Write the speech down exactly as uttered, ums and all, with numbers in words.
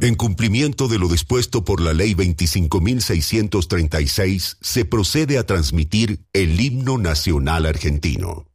En cumplimiento de lo dispuesto por la Ley veinticinco mil seiscientos treinta y seis, se procede a transmitir el himno nacional argentino.